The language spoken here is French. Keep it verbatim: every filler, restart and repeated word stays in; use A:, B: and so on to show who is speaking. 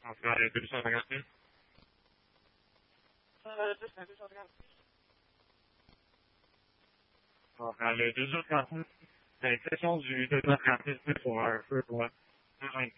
A: Oscar deux cent cinquante-six.
B: Euh, deux cent cinquante-six.
A: Oscar deux cent cinquante-six. C'est une section du deux cent cinquante-six pour un feu pour un.